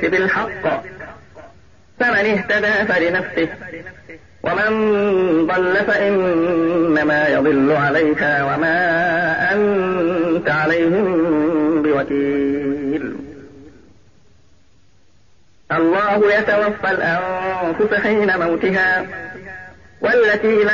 بالحق، فمن اهتدى فلنفسه، ومن ضل فإنما يضل عليها وما أنت عليهم بوكيل. الله يتوفى الأنفس حين موتها والتي